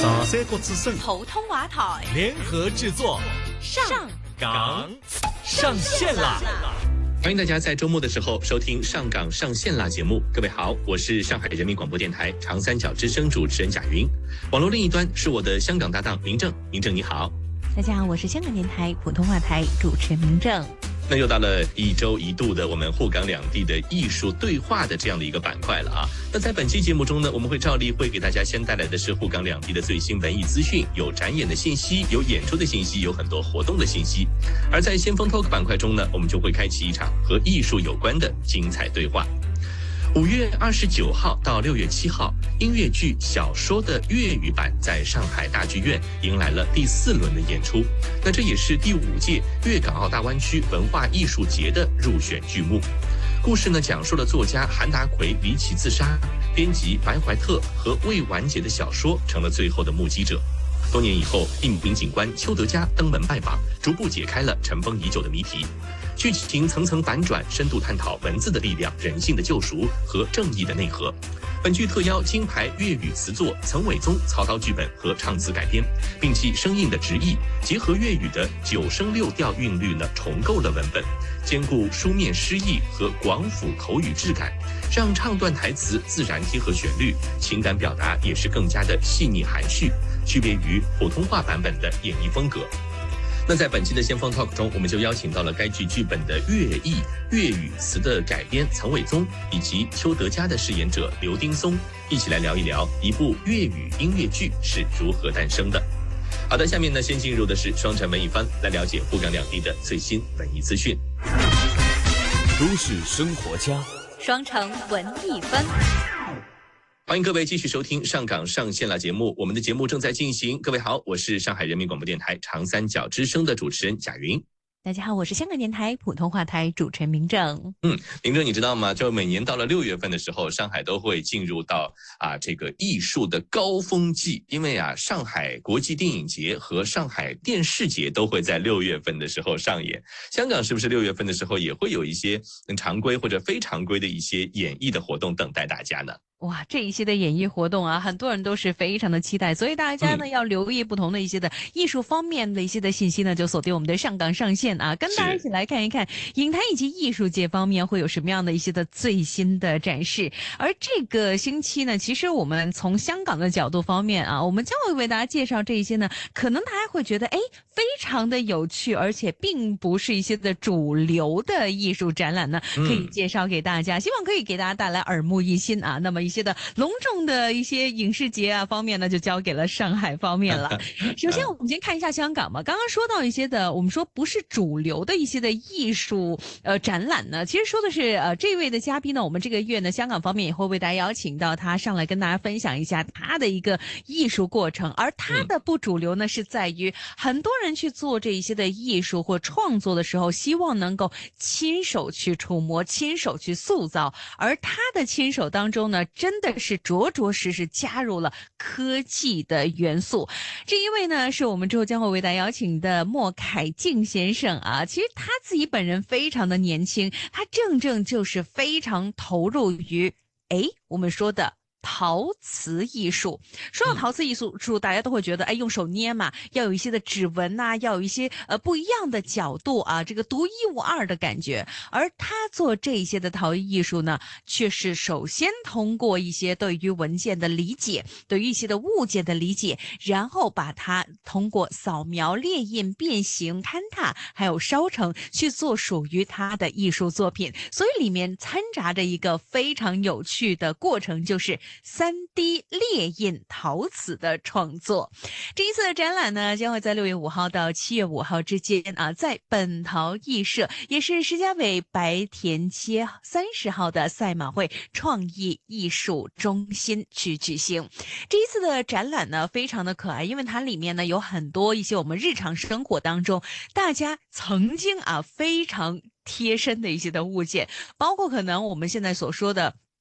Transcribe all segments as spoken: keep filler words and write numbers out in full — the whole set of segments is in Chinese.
长山国之声普通话台联合制作， 上港上线啦！ 欢迎大家在周末的时候收听上港上线啦节目。各位好，我是上海人民广播电台长三角之声主持人贾云。网络另一端是我的香港搭档明正，明正你好。 大家好，我是香港电台普通话台主持人明正。 那又到了一周一度的我们沪港两地的艺术对话的这样的一个板块了啊。那在本期节目中呢，我们会照例会给大家先带来的是沪港两地的最新文艺资讯，有展演的信息，有演出的信息，有很多活动的信息。而在先锋 Talk 板块中呢，我们就会开启一场和艺术有关的精彩对话。五月二十九号到六月七号，音乐剧《小说》的粤语版在上海大剧院迎来了第四轮的演出。那这也是第五届粤港澳大湾区文化艺术节的入选剧目。故事呢，讲述了作家韩达奎离奇自杀，编辑白怀特和未完结的小说成了最后的目击者。多年以后，一名警官邱德嘉登门拜访，逐步解开了尘封已久的谜题。剧情层层反转，深度探讨文字的力量、人性的救赎和正义的内核。本剧特邀金牌粤语词作岑伟宗操刀剧本和唱词改编，并借生硬的直译，结合粤语的九声六调韵律呢，重构了文本，兼顾书面诗意和广府口语质感，让唱段台词自然贴合旋律，情感表达也是更加的细腻含蓄，区别于普通话版本的演绎风格。那在本期的先锋 Talk 中，我们就邀请到了该剧剧本的粤译、粤语词的改编岑伟宗，以及邱德嘉的饰演者刘丁松，一起来聊一聊一部粤语音乐剧是如何诞生的。好的，下面呢，先进入的是双城文艺番，来了解沪港两地的最新文艺资讯。 都市生活家， 双城文艺番。 欢迎各位继续收听上港上线啦节目，我们的节目正在进行。各位好，我是上海人民广播电台长三角之声的主持人贾云。 大家好，我是香港电台普通话台主持人明正。 嗯，明正你知道吗？就每年到了六月份的时候，上海都会进入到啊这个艺术的高峰季，因为啊上海国际电影节和上海电视节都会在六月份的时候上演。香港是不是六月份的时候也会有一些常规或者非常规的一些演艺的活动等待大家呢？ 哇，这一些的演艺活动啊，很多人都是非常的期待，所以大家呢、嗯、要留意不同的一些的艺术方面的一些的信息呢，就锁定我们的上港上线啊，跟大家一起来看一看影坛以及艺术界方面会有什么样的一些的最新的展示。而这个星期呢，其实我们从香港的角度方面啊，我们将会为大家介绍这一些呢，可能大家会觉得哎非常的有趣，而且并不是一些的主流的艺术展览呢，可以介绍给大家，嗯、希望可以给大家带来耳目一新啊。那么一些的隆重的一些影视节啊方面呢，就交给了上海方面了。首先我们先看一下香港嘛，刚刚说到一些的我们说不是主流的一些的艺术呃展览呢，其实说的是呃这位的嘉宾呢，我们这个月呢香港方面也会为大家邀请到他上来跟大家分享一下他的一个艺术过程，而他的不主流呢、嗯、是在于很多人去做这一些的艺术或创作的时候，希望能够亲手去触摸，亲手去塑造，而他的亲手当中呢真的是着着实实加入了科技的元素。这一位呢是我们之后将会为大家邀请的莫凯静先生啊，其实他自己本人非常的年轻，他正正就是非常投入于诶我们说的陶瓷艺术。说到陶瓷艺术，嗯、大家都会觉得，哎，用手捏嘛，要有一些的指纹呐、啊，要有一些呃不一样的角度啊，这个独一无二的感觉。而他做这一些的陶艺艺术呢，却是首先通过一些对于文件的理解，对于一些的物件的理解，然后把它通过扫描、列印、变形、坍塌，还有烧成，去做属于他的艺术作品。所以里面掺杂着一个非常有趣的过程，就是三 D 列印陶瓷的创作。这一次的展览呢，将会在六月五号到七月五号之间啊，在本陶艺社，也是石硖尾白田街三十号的赛马会创意艺术中心去举行。这一次的展览呢，非常的可爱，因为它里面呢有很多一些我们日常生活当中大家曾经啊非常贴身的一些的物件，包括可能我们现在所说的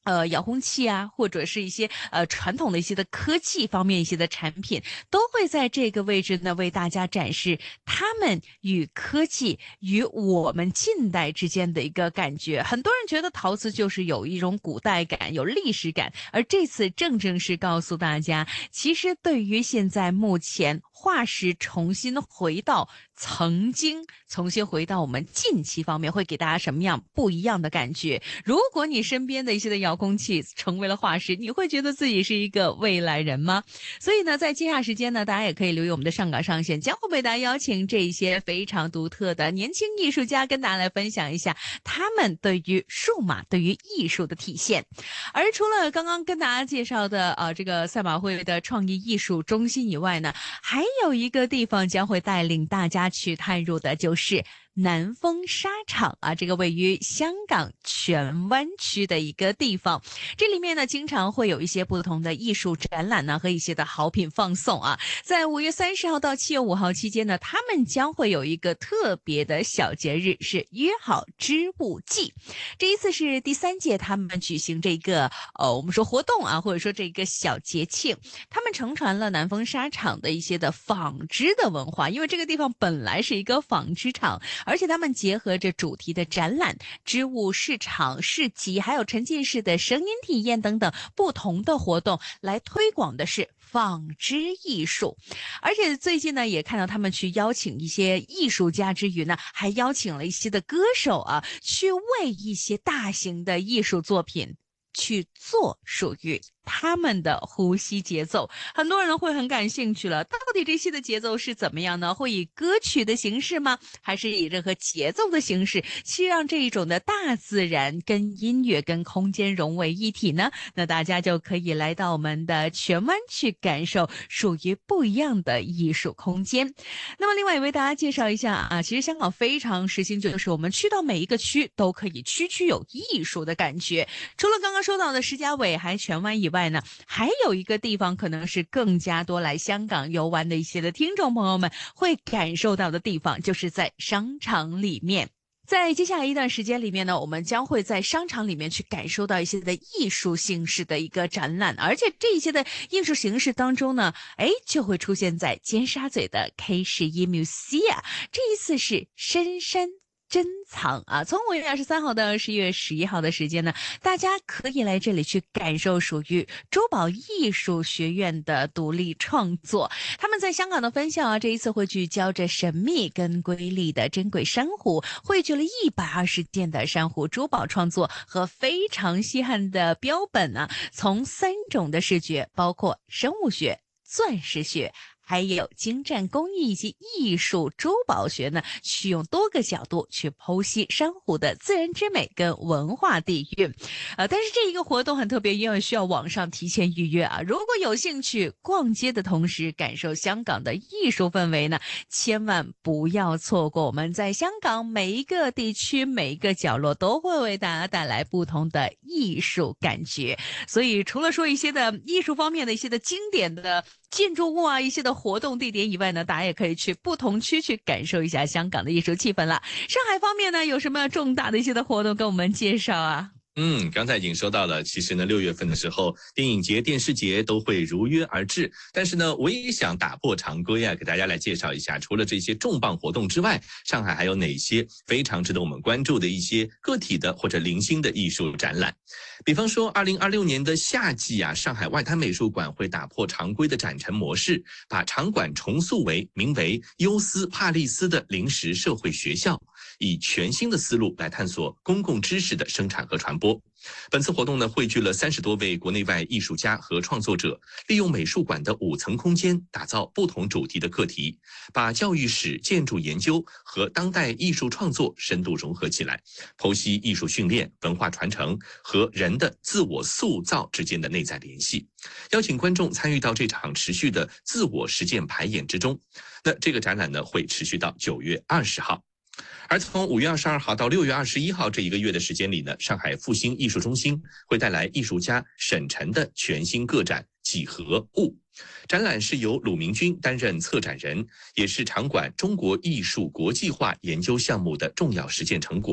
呃，遥控器啊，或者是一些呃传统的一些的科技方面一些的产品，都会在这个位置呢为大家展示他们与科技与我们近代之间的一个感觉。很多人觉得陶瓷就是有一种古代感，有历史感，而这次正正是告诉大家，其实对于现在目前化石重新回到曾经，重新回到我们近期方面，会给大家什么样不一样的感觉？如果你身边的一些的遥控器成为了化石，你会觉得自己是一个未来人吗？所以呢，在接下时间呢，大家也可以留意我们的上岗上线，将会为大家邀请这一些非常独特的年轻艺术家，跟大家来分享一下他们对于数码、对于艺术的体现。而除了刚刚跟大家介绍的呃这个赛马会的创意艺术中心以外呢，还有一个地方将会带领大家去探入的，就是南丰纱厂啊，这个位于香港荃湾区的一个地方。这里面呢，经常会有一些不同的艺术展览呢，和一些的好品放送啊。在五月三十号到七月五号期间呢，他们将会有一个特别的小节日，是约好织物季。这一次是第三届他们举行这个呃，我们说活动啊，或者说这个小节庆，他们承传了南丰纱厂的一些的纺织的文化，因为这个地方本来是一个纺织厂。而且他们结合着主题的展览、织物市场、市集，还有沉浸式的声音体验等等不同的活动，来推广的是纺织艺术。而且最近呢，也看到他们去邀请一些艺术家之余呢，还邀请了一些的歌手啊，去为一些大型的艺术作品去做属于他们的呼吸节奏。很多人会很感兴趣了，到底这些的节奏是怎么样呢？会以歌曲的形式吗？还是以任何节奏的形式去让这一种的大自然跟音乐跟空间融为一体呢？那大家就可以来到我们的荃湾去感受属于不一样的艺术空间。那么另外也为大家介绍一下啊，其实香港非常实行，就是我们去到每一个区都可以区区有艺术的感觉。除了刚刚说到的石碣尾还荃湾以外呢，还有一个地方可能是更加多来香港游玩的一些的听众朋友们会感受到的地方，就是在商场里面。在接下来一段时间里面呢，我们将会在商场里面去感受到一些的艺术形式的一个展览，而且这些的艺术形式当中呢，哎，就会出现在尖沙咀的 K 十一 Musea， 这一次是深深珍藏啊！从五月二十三号到十一月十一号的时间呢，大家可以来这里去感受属于珠宝艺术学院的独立创作。他们在香港的分校啊，这一次会聚焦着神秘跟瑰丽的珍贵珊瑚，汇聚了一百二十件的珊瑚珠宝创作和非常稀罕的标本啊，从三种的视觉，包括生物学、钻石学。还有精湛工艺以及艺术珠宝学呢，去用多个角度去剖析珊瑚的自然之美跟文化底蕴。呃，但是这一个活动很特别，因为需要网上提前预约啊。如果有兴趣逛街的同时感受香港的艺术氛围呢，千万不要错过。我们在香港每一个地区每一个角落都会为大家带来不同的艺术感觉。所以除了说一些的艺术方面的一些的经典的建筑物啊，一些的活动地点以外呢，大家也可以去不同区去感受一下香港的艺术气氛了。上海方面呢，有什么重大的一些的活动跟我们介绍啊？ 嗯，刚才已经说到了，其实呢，六月份的时候，电影节、电视节都会如约而至。但是呢，我也想打破常规啊，给大家来介绍一下，除了这些重磅活动之外，上海还有哪些非常值得我们关注的一些个体的或者零星的艺术展览。比方说，二零二六年的夏季啊，上海外滩美术馆会打破常规的展陈模式，把场馆重塑为名为优思帕利斯的临时社会学校，以全新的思路来探索公共知识的生产和传播。本次活动呢，汇聚了三十多位国内外艺术家和创作者，利用美术馆的五层空间，打造不同主题的课题，把教育史、建筑研究和当代艺术创作深度融合起来，剖析艺术训练、文化传承和人的自我塑造之间的内在联系，邀请观众参与到这场持续的自我实践排演之中。那这个展览呢，会持续到九月二十号。而从五月二十二号到六月二十一号这一个月的时间里呢，上海复兴艺术中心会带来艺术家沈晨的全新个展《几何物》。展览是由鲁明君担任策展人，也是场馆中国艺术国际化研究项目的重要实践成果。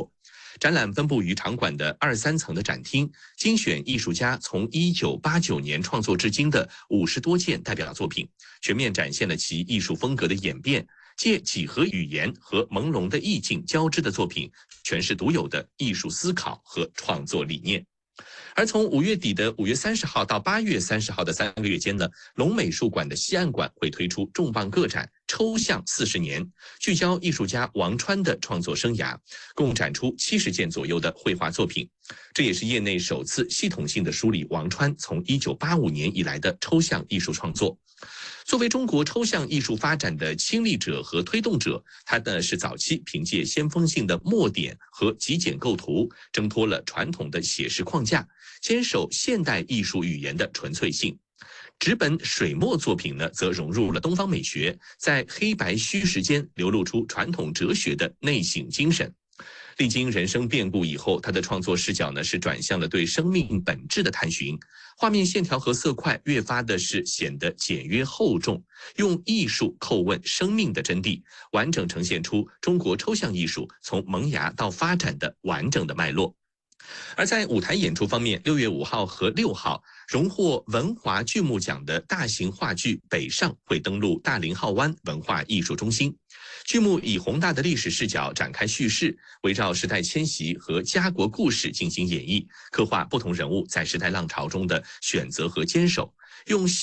展览分布于场馆的二三层的展厅，精选艺术家从一九八九年创作至今的五十多件代表作品，全面展现了其艺术风格的演变，借几何语言和朦胧的意境交织的作品，诠释独有的艺术思考和创作理念。而从五月底的五月三十号到八月三十号的三个月间呢，龙美术馆的西岸馆会推出重磅个展抽象四十年，聚焦艺术家王川的创作生涯，共展出七十件左右的绘画作品。这也是业内首次系统性的梳理王川从一九八五年以来的抽象艺术创作。作为中国抽象艺术发展的亲历者和推动者，他呢是早期凭借先锋性的墨点和极简构图，挣脱了传统的写实框架，坚守现代艺术语言的纯粹性。纸本水墨作品呢，则融入了东方美学，在黑白虚实间流露出传统哲学的内省精神。历经人生变故以后，他的创作视角呢是转向了对生命本质的探寻，画面线条和色块越发的是显得简约厚重，用艺术叩问生命的真谛，完整呈现出中国抽象艺术从萌芽到发展的完整的脉络。而在舞台演出方面，六月五号和六号，荣获文华剧目奖的大型话剧《北上》会登陆大林浩湾文化艺术中心。剧目以宏大的历史视角展开叙事，围绕时代迁徙和家国故事进行演绎，刻画不同人物在时代浪潮中的选择和坚守，用